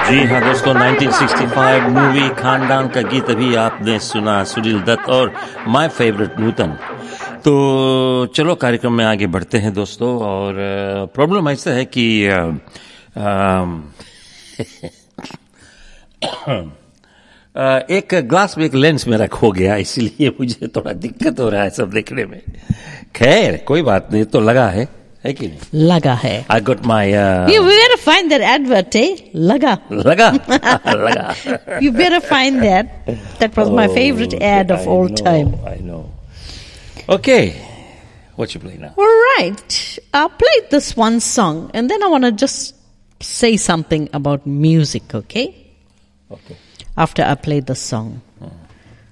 जी हाँ दोस्तों, 1965 मूवी खानदान का गीत अभी आपने सुना, सुनील दत्त और माय फेवरेट नूतन। तो चलो कार्यक्रम में आगे बढ़ते हैं दोस्तों। और प्रॉब्लम ऐसा है कि एक ग्लास में एक लेंस मेरा खो गया, इसलिए मुझे थोड़ा दिक्कत हो रहा है सब देखने में। खैर कोई बात नहीं, तो लगा है कि नहीं? लगा है। I got my You better find that advert, eh? Lага. You better find that. That was my favorite ad of all time. I know. Okay. What you play now? All right. I'll play this one song and then I want to just say something about music, okay? Okay. After I play the song.